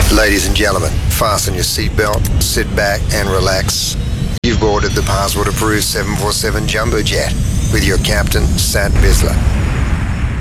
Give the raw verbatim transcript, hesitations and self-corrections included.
Ladies and gentlemen, fasten your seatbelt, sit back and relax. You've boarded the Passport approved seven forty-seven Jumbo Jet with your captain, Sat Bisler.